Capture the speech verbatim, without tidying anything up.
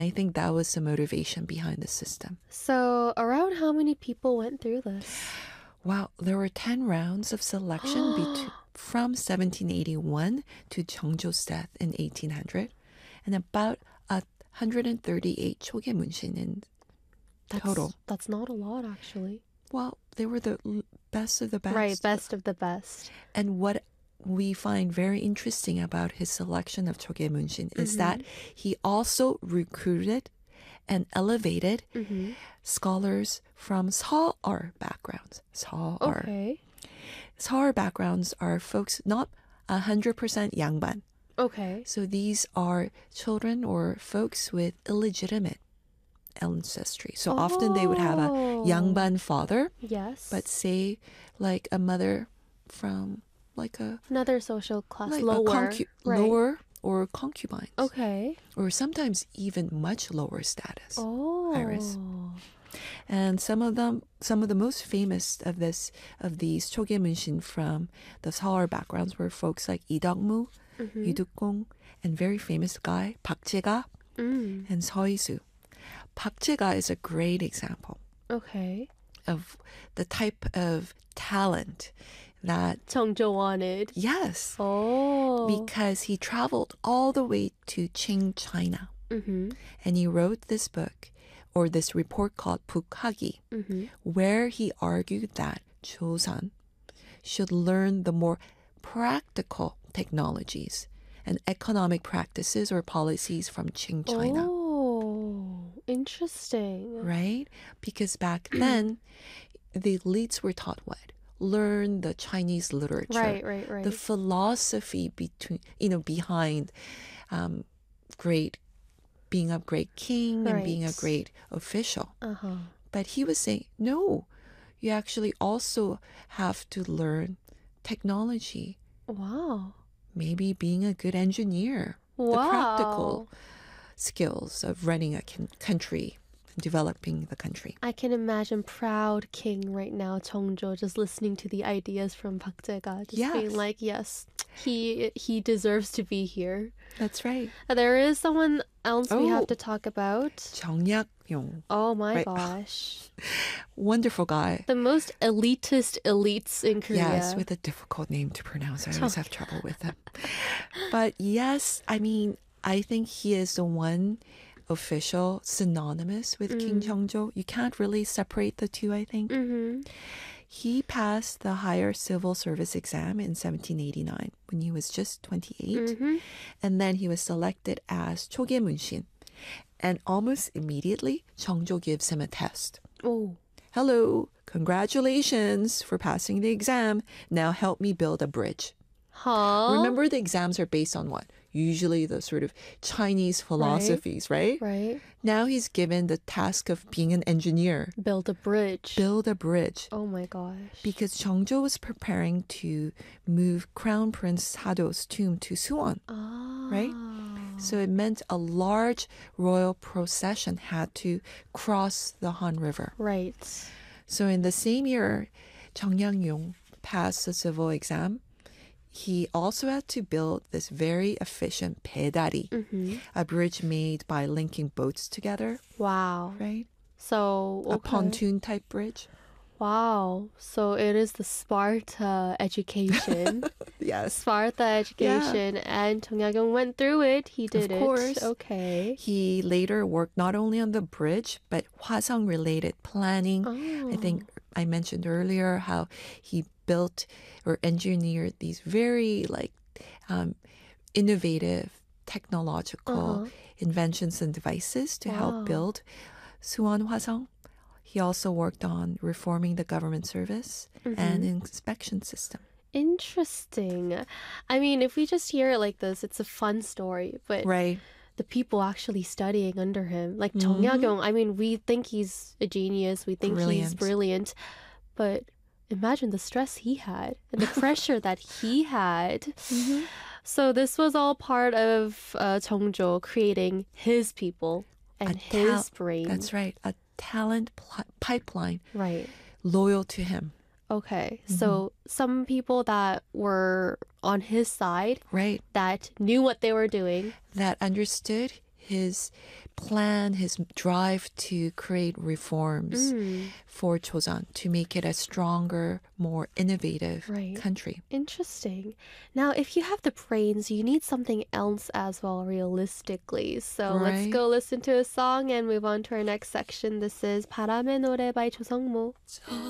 I think that was the motivation behind the system. So, around how many people went through this? Wow, there were ten rounds of selection between, from seventeen eighty-one to Jeongjo's death in eighteen hundred, and about one hundred thirty-eight 초계 문신 in That's, total. That's not a lot, actually. Well, they were the l- best of the best. Right, best of the best. And what we find very interesting about his selection of 초계 문신 is that he also recruited and elevated Mm-hmm. scholars from 서울 backgrounds. 서울. Okay. 서울 backgrounds are folks not one hundred percent 양반. Okay. So these are children or folks with illegitimate ancestry. So often they would have a Oh. 양반 father, Yes. but say like a mother from like a another social class like lower. a concu- right. lower or concubines. Okay. Or sometimes even much lower status. Oh. Iris. And some of them, some of the most famous of this, of these 초계 문신 from the 서울 backgrounds were folks like 이덕무, Mm-hmm. 유득공, and very famous guy 박제가 Mm. and 서희수. 박제가 is a great example Okay. of the type of talent that, 정조 wanted. yes, Oh. because he traveled all the way to Qing, China, Mm-hmm. and he wrote this book or this report called 북학이, Mm-hmm. where he argued that Joseon should learn the more practical technologies and economic practices or policies from Qing China, Oh, interesting. right? Because back then, the elites were taught what? Learn the Chinese literature, Right, right, right. the philosophy between, you know, behind um, great, being a great king and being a Right. great official. Uh-huh. But he was saying, no, you actually also have to learn technology, Wow. maybe being a good engineer, the Wow. practical skills of running a con- country, developing the country. I can imagine proud king right now, Chongjo, just listening to the ideas from Park Jae-ga, just Yes. being like, yes, he he deserves to be here. That's right. There is someone else we have Oh. to talk about. 정약용, Oh my Right. gosh. wonderful guy. The most elitist elites in Korea. Yes, with a difficult name to pronounce. I always have trouble with him. But yes, I mean, I think he is the one official synonymous with King Jeongjo. You can't really separate the two, I think. Mm-hmm. He passed the higher civil service exam in seventeen eighty-nine when he was just twenty-eight. Mm-hmm. And then he was selected as 초계 문신. And almost immediately, Jeongjo gives him a test. Oh. Hello, congratulations for passing the exam. Now help me build a bridge. Huh? Remember, the exams are based on what? Usually the sort of Chinese philosophies, right? Right. Now he's given the task of being an engineer. Build a bridge. Build a bridge. Oh my gosh. Because Jeongjo was preparing to move Crown Prince Sado's tomb to Suwon, Ah. right? So it meant a large royal procession had to cross the Han River. Right. So in the same year, Jeong Yang-yong passed the civil exam. He also had to build this very efficient 배다리, Mm-hmm. a bridge made by linking boats together, Wow. right? So, A okay. pontoon type bridge. Wow. So it is the Sparta education. Yes. Sparta education. And Chung Ya-kyung went through it. He did Of it. course. Okay. He later worked not only on the bridge, but Hwasong related planning. Oh. I think I mentioned earlier how he built or engineered these very like um, innovative technological Uh-huh. inventions and devices to Wow. help build Suwon Hwasong. He also worked on reforming the government service Mm-hmm. and inspection system. Interesting. I mean, if we just hear it like this, it's a fun story. But Right. the people actually studying under him, like Chung Ya-kyung, I mean, we think he's a genius. We think he's Brilliant. brilliant. But imagine the stress he had and the pressure that he had. So this was all part of uh, Jeongjo creating his people and A his tal- brain. That's right. A talent pl- pipeline Right. loyal to him. Okay. So some people that were on his side Right. that knew what they were doing. That understood his plan, his drive to create reforms Mm. for Joseon to make it a stronger, more innovative Right. country. Interesting. Now, if you have the brains, you need something else as well, realistically. So let's Right. go listen to a song and move on to our next section. This is 바람의 노래 by 조성모.